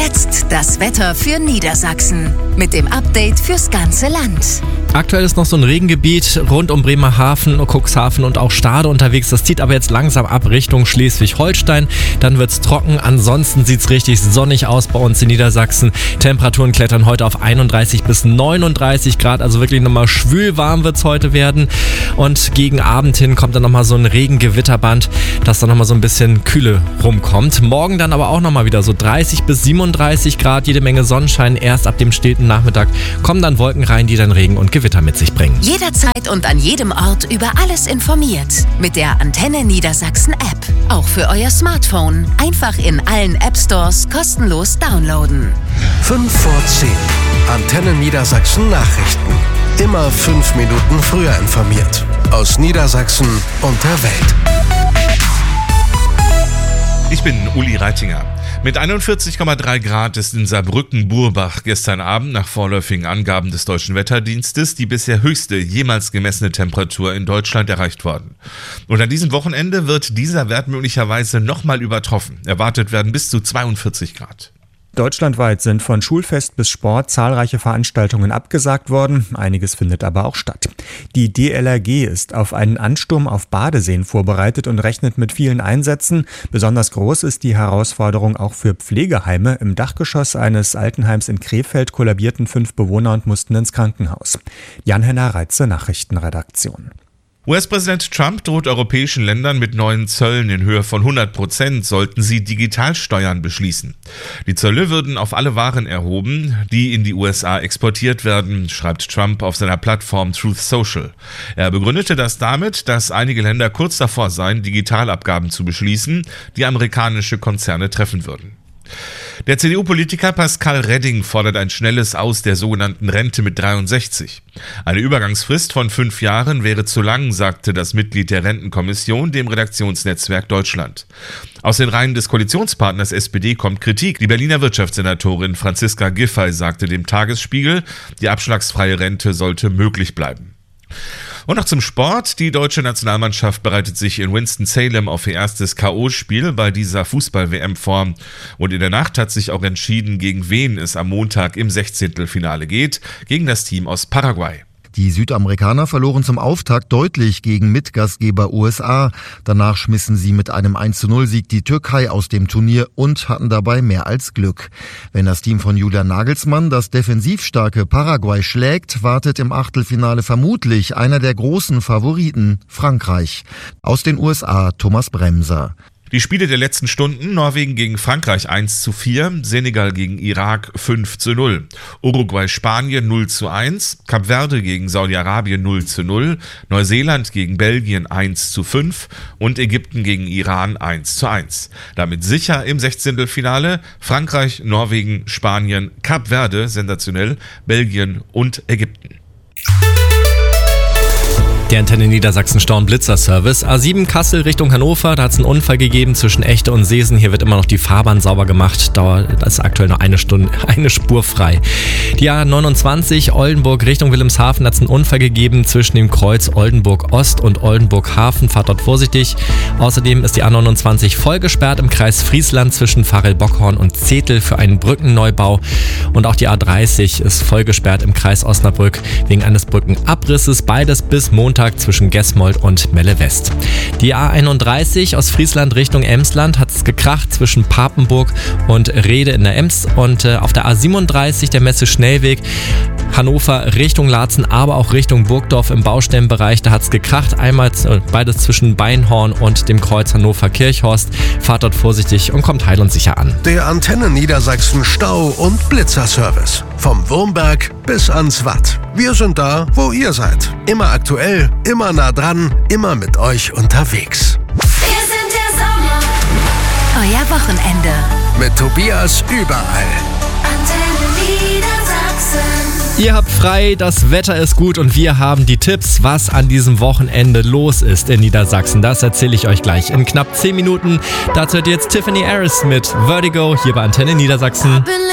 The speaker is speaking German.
Jetzt das Wetter für Niedersachsen mit dem Update fürs ganze Land. Aktuell ist noch so ein Regengebiet rund um Bremerhaven, Cuxhaven und auch Stade unterwegs. Das zieht aber jetzt langsam ab Richtung Schleswig-Holstein. Dann wird's trocken. Ansonsten sieht's richtig sonnig aus bei uns in Niedersachsen. Temperaturen klettern heute auf 31 bis 39 Grad. Also wirklich nochmal schwül warm wird's heute werden. Und gegen Abend hin kommt dann nochmal so ein Regengewitterband, dass dann nochmal so ein bisschen Kühle rumkommt. Morgen dann aber auch nochmal wieder so 30 bis 37 Grad. Jede Menge Sonnenschein. Erst ab dem späten Nachmittag kommen dann Wolken rein, die dann Regen und Gewitter mit sich bringen. Jederzeit und an jedem Ort über alles informiert. Mit der Antenne Niedersachsen App. Auch für euer Smartphone. Einfach in allen App Stores kostenlos downloaden. 5 vor 10. Antenne Niedersachsen Nachrichten. Immer 5 Minuten früher informiert. Aus Niedersachsen und der Welt. Ich bin Uli Reitinger. Mit 41,3 Grad ist in Saarbrücken-Burbach gestern Abend nach vorläufigen Angaben des Deutschen Wetterdienstes die bisher höchste jemals gemessene Temperatur in Deutschland erreicht worden. Und an diesem Wochenende wird dieser Wert möglicherweise nochmal übertroffen. Erwartet werden bis zu 42 Grad. Deutschlandweit sind von Schulfest bis Sport zahlreiche Veranstaltungen abgesagt worden, einiges findet aber auch statt. Die DLRG ist auf einen Ansturm auf Badeseen vorbereitet und rechnet mit vielen Einsätzen. Besonders groß ist die Herausforderung auch für Pflegeheime. Im Dachgeschoss eines Altenheims in Krefeld kollabierten 5 Bewohner und mussten ins Krankenhaus. Jan-Henner Reitze, Nachrichtenredaktion. US-Präsident Trump droht europäischen Ländern mit neuen Zöllen in Höhe von 100%, sollten sie Digitalsteuern beschließen. Die Zölle würden auf alle Waren erhoben, die in die USA exportiert werden, schreibt Trump auf seiner Plattform Truth Social. Er begründete das damit, dass einige Länder kurz davor seien, Digitalabgaben zu beschließen, die amerikanische Konzerne treffen würden. Der CDU-Politiker Pascal Redding fordert ein schnelles Aus der sogenannten Rente mit 63. Eine Übergangsfrist von 5 Jahren wäre zu lang, sagte das Mitglied der Rentenkommission dem Redaktionsnetzwerk Deutschland. Aus den Reihen des Koalitionspartners SPD kommt Kritik. Die Berliner Wirtschaftssenatorin Franziska Giffey sagte dem Tagesspiegel, die abschlagsfreie Rente sollte möglich bleiben. Und noch zum Sport. Die deutsche Nationalmannschaft bereitet sich in Winston-Salem auf ihr erstes K.O.-Spiel bei dieser Fußball-WM vor. Und in der Nacht hat sich auch entschieden, gegen wen es am Montag im 16. geht, gegen das Team aus Paraguay. Die Südamerikaner verloren zum Auftakt deutlich gegen Mitgastgeber USA. Danach schmissen sie mit einem 1:0-Sieg die Türkei aus dem Turnier und hatten dabei mehr als Glück. Wenn das Team von Julian Nagelsmann das defensiv starke Paraguay schlägt, wartet im Achtelfinale vermutlich einer der großen Favoriten, Frankreich. Aus den USA Thomas Bremser. Die Spiele der letzten Stunden: Norwegen gegen Frankreich 1:4, Senegal gegen Irak 5:0, Uruguay-Spanien 0:1, Kap Verde gegen Saudi-Arabien 0:0, Neuseeland gegen Belgien 1:5 und Ägypten gegen Iran 1:1. Damit sicher im 16. Finale Frankreich, Norwegen, Spanien, Kap Verde, sensationell, Belgien und Ägypten. Der Antenne Niedersachsen Stau- und Blitzer-Service. A7 Kassel Richtung Hannover, da hat es einen Unfall gegeben zwischen Echte und Seesen. Hier wird immer noch die Fahrbahn sauber gemacht. Da ist aktuell noch eine Spur frei. Die A29 Oldenburg Richtung Wilhelmshaven, hat es einen Unfall gegeben zwischen dem Kreuz Oldenburg Ost und Oldenburg Hafen. Fahrt dort vorsichtig. Außerdem ist die A29 voll gesperrt im Kreis Friesland zwischen Varel-Bockhorn und Zetel für einen Brückenneubau. Und auch die A30 ist voll gesperrt im Kreis Osnabrück wegen eines Brückenabrisses. Beides bis Montag zwischen Gesmold und Melle West. Die A31 aus Friesland Richtung Emsland hat es gekracht zwischen Papenburg und Rede in der Ems. Und auf der A37 der Messe Schnellweg Hannover Richtung Laatzen, aber auch Richtung Burgdorf im Baustellenbereich. Da hat es gekracht. Einmal beides zwischen Beinhorn und dem Kreuz Hannover-Kirchhorst. Fahrt dort vorsichtig und kommt heil und sicher an. Der Antenne Niedersachsen Stau- und Blitzer-Service. Vom Wurmberg bis ans Watt. Wir sind da, wo ihr seid. Immer aktuell, immer nah dran, immer mit euch unterwegs. Wir sind der Sommer. Euer Wochenende. Mit Tobias überall. Antenne Niedersachsen. Ihr habt frei, das Wetter ist gut und wir haben die Tipps, was an diesem Wochenende los ist in Niedersachsen. Das erzähle ich euch gleich in knapp 10 Minuten. Dazu hört jetzt Tiffany Harris mit Vertigo hier bei Antenne Niedersachsen.